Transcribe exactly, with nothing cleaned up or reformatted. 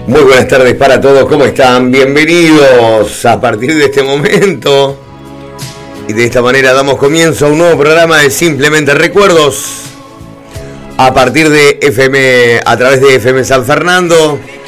Muy buenas tardes para todos, ¿cómo están? Bienvenidos a partir de este momento. Y de esta manera damos comienzo a un nuevo programa de Simplemente Recuerdos. A partir de F M, a través de F M San Fernando,